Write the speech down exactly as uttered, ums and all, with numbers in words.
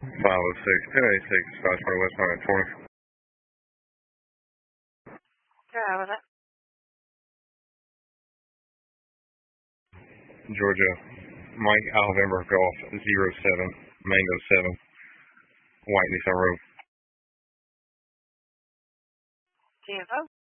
five oh six, ten eighty-six, Scottsboro West nine twenty. Yeah, was that? Georgia, Mike Alvember Golf zero seven, Mango seven, White Nissan Road. T F O?